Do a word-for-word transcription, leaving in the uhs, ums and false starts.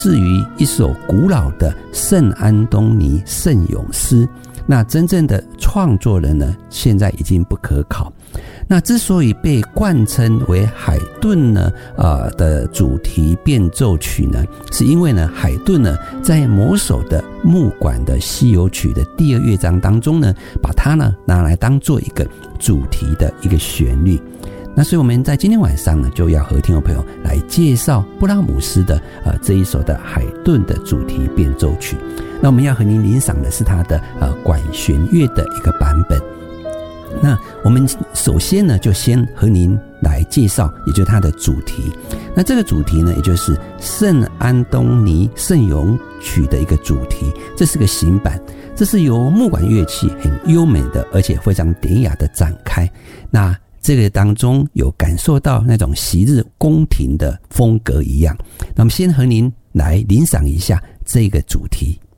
至于一首古老的圣安东尼圣咏诗，那真正的创作人呢，现在已经不可考。那之所以被冠称为海顿呢，呃的主题变奏曲呢，是因为呢，海顿呢在某首的木管的西游曲的第二乐章当中呢，把它呢拿来当做一个主题的一个旋律。那所以我们在今天晚上呢，就要和听众朋友来介绍布拉姆斯的呃这一首的海顿的主题变奏曲。那我们要和您欣赏的是它的呃管弦乐的一个版本。那我们首先呢，就先和您来介绍，也就是它的主题。那这个主题呢，也就是圣安东尼圣咏曲的一个主题，这是个行板，这是由木管乐器很优美的，而且非常典雅的展开。那这个当中有感受到那种昔日宫廷的风格一样。那么先和您来欣赏一下这个主题。